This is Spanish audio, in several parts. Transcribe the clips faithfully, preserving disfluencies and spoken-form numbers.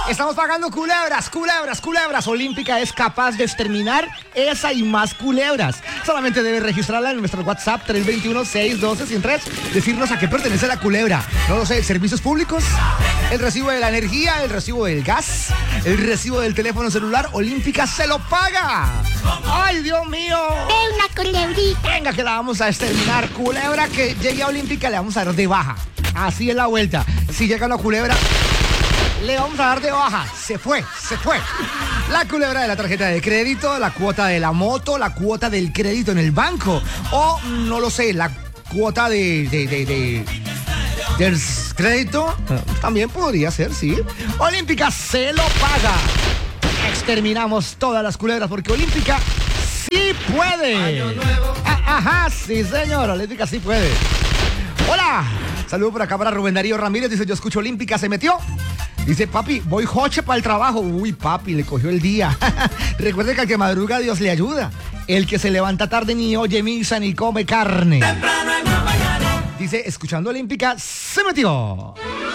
Estamos pagando culebras, culebras, culebras. Olímpica es capaz de exterminar esa y más culebras. Solamente debe registrarla en nuestro WhatsApp tres dos uno, seis uno dos, uno cero tres. Decirnos a qué pertenece la culebra. No lo sé, servicios públicos, el recibo de la energía, el recibo del gas, el recibo del teléfono celular. Olímpica se lo paga. ¡Ay, Dios mío! ¡Ve una culebrita! Venga, que la vamos a exterminar. Culebra que llegue a Olímpica le vamos a dar de baja. Así es la vuelta. Si llega una culebra, le vamos a dar de baja. Se fue, se fue. La culebra de la tarjeta de crédito, la cuota de la moto, la cuota del crédito en el banco. O, no lo sé, la cuota de... de, de, de del crédito. También podría ser, sí. Olímpica se lo paga. Exterminamos todas las culebras porque Olímpica sí puede. Ah, ajá, sí señor, Olímpica sí puede. Hola, saludo por acá para Rubén Darío Ramírez. Dice, yo escucho Olímpica, se metió. Dice, papi, voy joche para el trabajo. Uy, papi, le cogió el día. Recuerde que al que madruga Dios le ayuda. El que se levanta tarde ni oye misa ni come carne. Dice, escuchando Olímpica, se metió.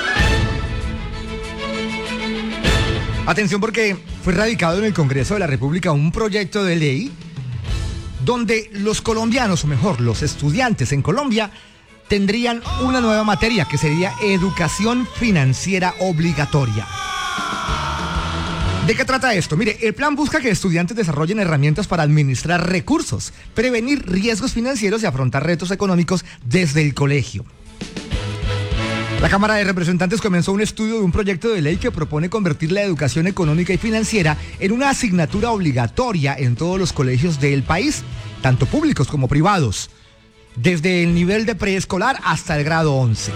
Atención porque fue radicado en el Congreso de la República un proyecto de ley donde los colombianos, o mejor, los estudiantes en Colombia, tendrían una nueva materia que sería educación financiera obligatoria. ¿De qué trata esto? Mire, el plan busca que estudiantes desarrollen herramientas para administrar recursos, prevenir riesgos financieros y afrontar retos económicos desde el colegio. La Cámara de Representantes comenzó un estudio de un proyecto de ley que propone convertir la educación económica y financiera en una asignatura obligatoria en todos los colegios del país, tanto públicos como privados, desde el nivel de preescolar hasta el grado once.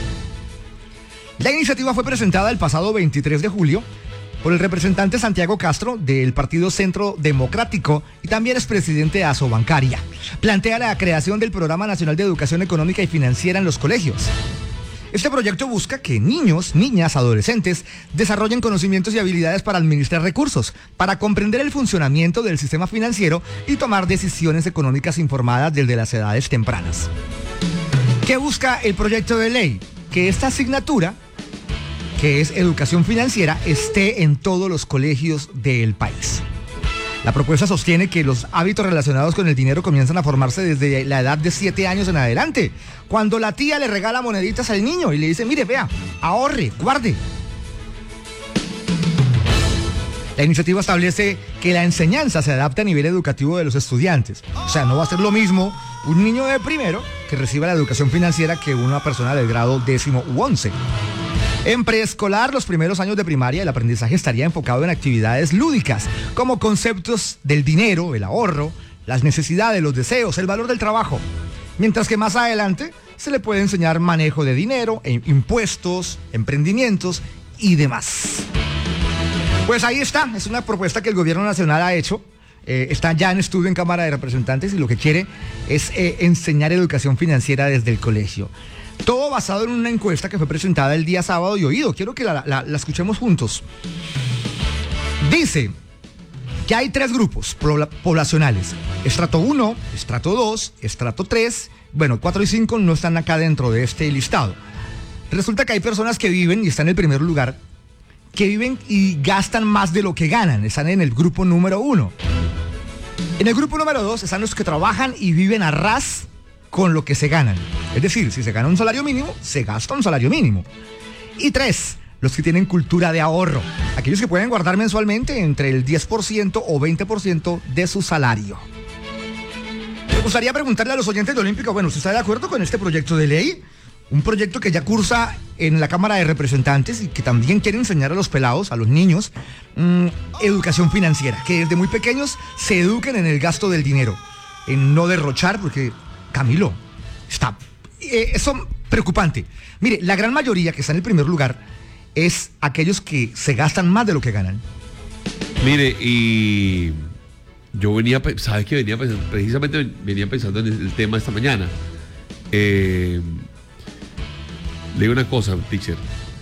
La iniciativa fue presentada el pasado veintitrés de julio por el representante Santiago Castro del Partido Centro Democrático y también es presidente de Asobancaria. Plantea la creación del Programa Nacional de Educación Económica y Financiera en los colegios. Este proyecto busca que niños, niñas, adolescentes desarrollen conocimientos y habilidades para administrar recursos, para comprender el funcionamiento del sistema financiero y tomar decisiones económicas informadas desde las edades tempranas. ¿Qué busca el proyecto de ley? Que esta asignatura, que es educación financiera, esté en todos los colegios del país. La propuesta sostiene que los hábitos relacionados con el dinero comienzan a formarse desde la edad de siete años en adelante, cuando la tía le regala moneditas al niño y le dice, mire, vea, ahorre, guarde. La iniciativa establece que la enseñanza se adapta a nivel educativo de los estudiantes. O sea, no va a ser lo mismo un niño de primero que reciba la educación financiera que una persona del grado décimo u once. En preescolar, los primeros años de primaria, el aprendizaje estaría enfocado en actividades lúdicas, como conceptos del dinero, el ahorro, las necesidades, los deseos, el valor del trabajo. Mientras que más adelante se le puede enseñar manejo de dinero, impuestos, emprendimientos y demás. Pues ahí está, es una propuesta que el gobierno nacional ha hecho. Eh, está ya en estudio en Cámara de Representantes y lo que quiere es eh, enseñar educación financiera desde el colegio. Todo basado en una encuesta que fue presentada el día sábado y oído. Quiero que la, la, la escuchemos juntos. Dice que hay tres grupos poblacionales. Estrato uno, estrato dos, estrato tres. Bueno, cuatro y cinco no están acá dentro de este listado. Resulta que hay personas que viven, y están en el primer lugar, que viven y gastan más de lo que ganan. Están en el grupo número uno. En el grupo número dos están los que trabajan y viven a ras con lo que se ganan. Es decir, si se gana un salario mínimo, se gasta un salario mínimo. Y tres, los que tienen cultura de ahorro. Aquellos que pueden guardar mensualmente entre el diez por ciento o veinte por ciento de su salario. Me gustaría preguntarle a los oyentes de Olímpica, bueno, ¿usted está de acuerdo con este proyecto de ley? Un proyecto que ya cursa en la Cámara de Representantes y que también quiere enseñar a los pelados, a los niños, mmm, educación financiera. Que desde muy pequeños se eduquen en el gasto del dinero, en no derrochar, porque, Camilo, está... Eh, eso preocupante. Mire, la gran mayoría que está en el primer lugar es aquellos que se gastan más de lo que ganan. Mire, y yo venía, ¿sabes qué? Venía pensando, precisamente venía pensando en el tema esta mañana. Eh, le digo una cosa, teacher.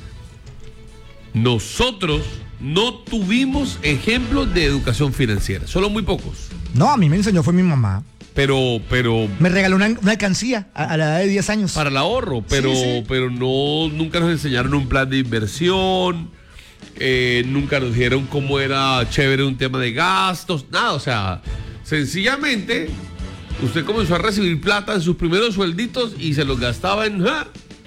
Nosotros no tuvimos ejemplos de educación financiera, solo muy pocos. No, a mí me enseñó, fue mi mamá. Pero, pero... Me regaló una, una alcancía a, a la edad de diez años. Para el ahorro, pero, sí, sí. pero no, nunca nos enseñaron un plan de inversión, eh, nunca nos dijeron cómo era chévere un tema de gastos, nada, o sea, sencillamente usted comenzó a recibir plata en sus primeros suelditos y se los gastaba en, ¿eh?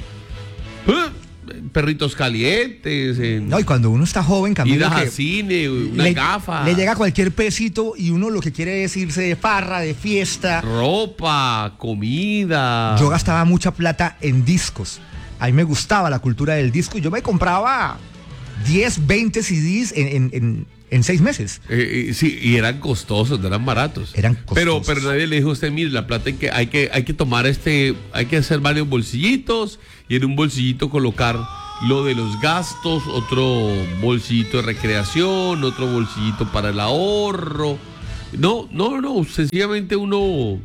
¿Eh? en perritos calientes, en No, y cuando uno está joven, Camilo, idas que al cine, una le, gafa, le llega cualquier pesito y uno lo que quiere es irse de farra, de fiesta. ropa, comida. Yo gastaba mucha plata en discos. A mí me gustaba la cultura del disco y yo me compraba diez, veinte C Ds en, en, en, en seis meses. Eh, eh, sí, y eran costosos, no eran baratos. Eran costosos. Pero, pero nadie le dijo a usted, mire, la plata hay que, hay que, hay que tomar este, hay que hacer varios bolsillitos y en un bolsillito colocar lo de los gastos, otro bolsillito de recreación, otro bolsillito para el ahorro. No, no, no, sencillamente uno,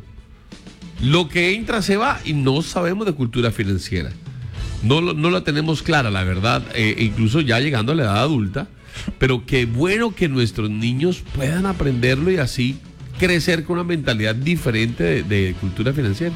lo que entra se va y no sabemos de cultura financiera. No, no la tenemos clara, la verdad, eh, incluso ya llegando a la edad adulta, pero qué bueno que nuestros niños puedan aprenderlo y así crecer con una mentalidad diferente de, de cultura financiera.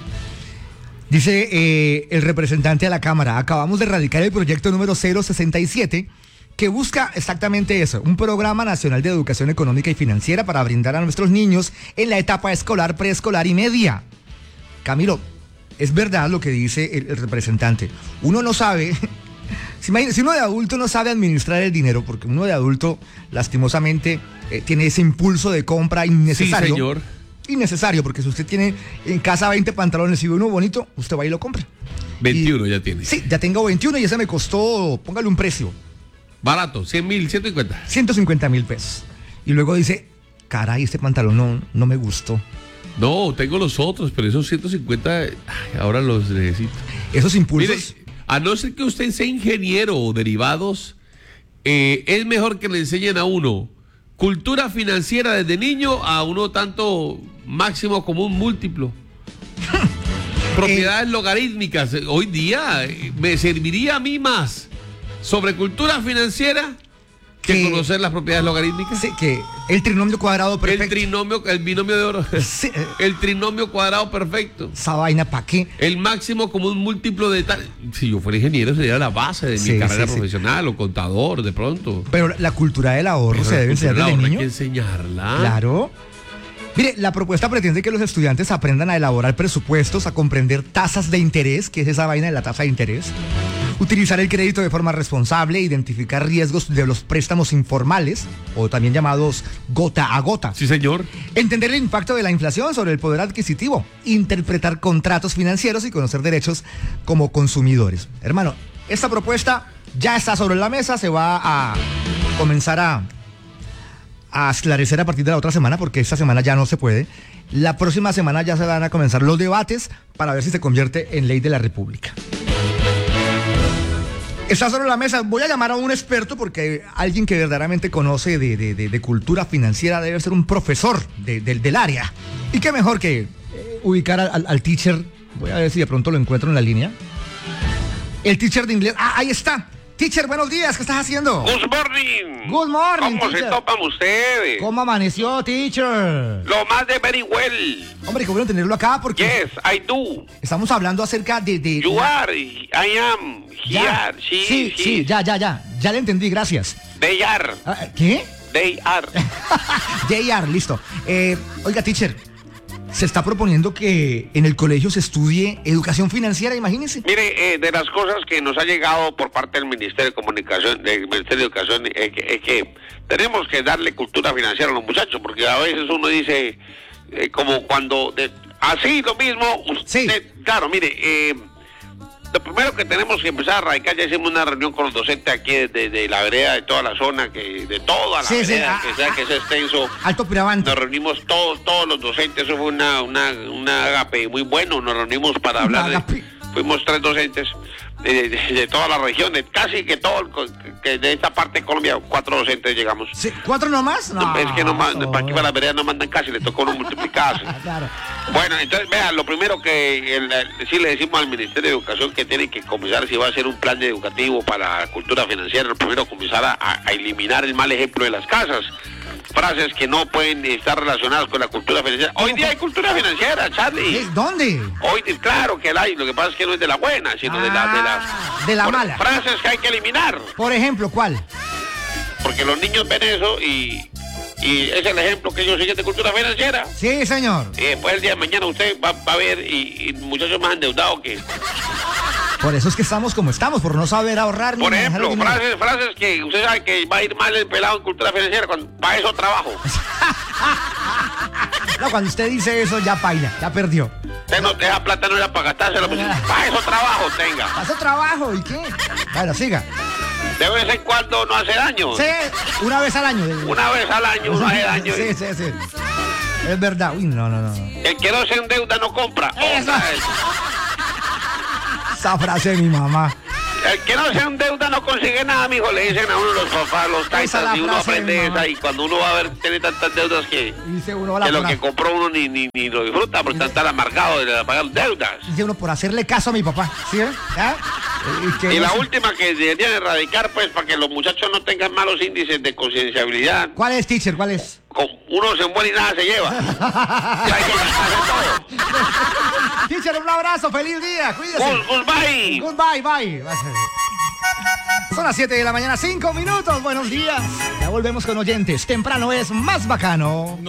Dice eh, el representante a la Cámara, acabamos de erradicar el proyecto número cero sesenta y siete que busca exactamente eso, un programa nacional de educación económica y financiera para brindar a nuestros niños en la etapa escolar, preescolar y media. Camilo, es verdad lo que dice el, el representante. Uno no sabe, si, imagina, si uno de adulto no sabe administrar el dinero, porque uno de adulto lastimosamente eh, tiene ese impulso de compra innecesario. Sí, señor. Innecesario, porque si usted tiene en casa veinte pantalones y ve uno bonito, usted va y lo compra. veintiuno y, ya tiene. Sí, ya tengo veintiuno y ese me costó, póngale un precio. Barato, cien mil, ciento cincuenta. ciento cincuenta mil pesos. Y luego dice, caray, este pantalón no, no me gustó. No, tengo los otros, pero esos ciento cincuenta, ay, ahora los necesito. Esos impulsos. Mire, a no ser que usted sea ingeniero o derivados, eh, es mejor que le enseñen a uno cultura financiera desde niño a uno tanto máximo como un múltiplo. Propiedades eh, logarítmicas. Hoy día eh, me serviría a mí más sobre cultura financiera que, que conocer las propiedades logarítmicas. Sí, que el trinomio cuadrado perfecto. El trinomio, el binomio de oro. Sí. El trinomio cuadrado perfecto. Esa vaina, ¿para qué? El máximo como un múltiplo de tal. Si yo fuera ingeniero sería la base de mi sí, carrera sí, profesional sí. o contador de pronto. Pero la cultura del ahorro Pero se debe enseñar desde niño. Hay que enseñarla. Claro. Mire, la propuesta pretende que los estudiantes aprendan a elaborar presupuestos, a comprender tasas de interés, que es esa vaina de la tasa de interés, utilizar el crédito de forma responsable, identificar riesgos de los préstamos informales, o también llamados gota a gota. Sí, señor. Entender el impacto de la inflación sobre el poder adquisitivo, interpretar contratos financieros y conocer derechos como consumidores. Hermano, esta propuesta ya está sobre la mesa, se va a comenzar a... a esclarecer a partir de la otra semana, porque esta semana ya no se puede. La próxima semana ya se van a comenzar los debates para ver si se convierte en ley de la República. Está sobre la mesa. Voy a llamar a un experto porque alguien que verdaderamente conoce de, de, de, de cultura financiera debe ser un profesor de, de, del área. Y qué mejor que eh, ubicar al, al, al teacher. Voy a ver si de pronto lo encuentro en la línea. El teacher de inglés. Ah, ahí está. Teacher, buenos días, ¿qué estás haciendo? Good morning. Good morning, ¿Cómo teacher? se topan ustedes? ¿Cómo amaneció, teacher? Lo más de very well. Hombre, qué bueno tenerlo acá porque Yes, I do. estamos hablando acerca de... de You la... are, I am, he Ya. are, she, Sí, she. sí, ya, ya, ya. Ya le entendí, gracias. They are, Ah, ¿Qué? they are. J R, listo. Eh, oiga, teacher, se está proponiendo que en el colegio se estudie educación financiera, imagínense. Mire, eh, de las cosas que nos ha llegado por parte del Ministerio de Comunicación, del Ministerio de Educación, es que, es que tenemos que darle cultura financiera a los muchachos, porque a veces uno dice, eh, como cuando, de, así lo mismo, usted, Sí. claro, mire, eh, lo primero que tenemos que empezar a arrancar, ya hicimos una reunión con los docentes aquí de, de, de la vereda, de toda la zona, que de toda la Sí, sí, vereda, ah, que sea ah, que sea extenso. Alto Piravante. Nos reunimos todos, todos los docentes, eso fue una, una, una agape muy bueno, nos reunimos para hablar de, Agape. fuimos tres docentes de, de, de todas las regiones, casi que todo, el- que de esta parte de Colombia, cuatro docentes llegamos. Sí, ¿cuatro nomás? No, es que no mandan, no. para aquí para la vereda no mandan casi, le tocó uno multiplicarse. Claro. Bueno, entonces, vean, lo primero que el, el- sí le decimos al Ministerio de Educación que tiene que comenzar, si va a ser un plan educativo para la cultura financiera, lo primero comenzar a, a eliminar el mal ejemplo de las casas. Frases que no pueden estar relacionadas con la cultura financiera. Hoy día hay cultura financiera, Charlie. ¿Eh? ¿Dónde? Hoy, claro que la hay, lo que pasa es que no es de la buena, sino de la... De la, Ah, de la por- mala. Frases que hay que eliminar. Por ejemplo, ¿cuál? porque los niños ven eso y, y es el ejemplo que ellos siguen de cultura financiera. Sí, señor. Y después el día de mañana usted va, va a ver y, y muchachos más endeudados que... Por eso es que estamos como estamos, por no saber ahorrar. Por ni ejemplo, manejar el dinero. frases, frases que usted sabe que va a ir mal el pelado en cultura financiera, cuando para eso trabajo. No, cuando usted dice eso, ya paila, ya perdió. Usted no deja plata, no era para gastársela, pues, para eso trabajo tenga. Hace trabajo, ¿y qué? Bueno, siga. De vez en cuando no hace daño. Sí, una vez al año. Una vez al año no hace daño. Sí, sí, sí. Es verdad. Uy, no, no, no. El que no se endeuda no compra. Eso. Otra vez. Esa frase de mi mamá. El que no se endeuda no consigue nada, mijo. Le dicen a uno los papás, los Esa es la taitas, y uno frase de aprende mi mamá. esa. Y cuando uno va a ver, tiene tantas deudas que, Dice uno la que lo por- que compró uno ni, ni, ni lo disfruta, por estar amargado de pagar deudas. Dice uno por hacerle caso a mi papá. ¿Sí? ¿Eh? ¿Ya? Y, que Y no la se- última que deberían erradicar, pues, para que los muchachos no tengan malos índices de concienciabilidad. ¿Cuál es, teacher? ¿Cuál es? Con uno se muere y nada se lleva. Y hay que gastarse todo. Teacher, un abrazo. Feliz día. Cuídese. Good- Goodbye. Goodbye, bye. Son las siete de la mañana, cinco minutos. Buenos días. Ya volvemos con oyentes. Temprano es más bacano.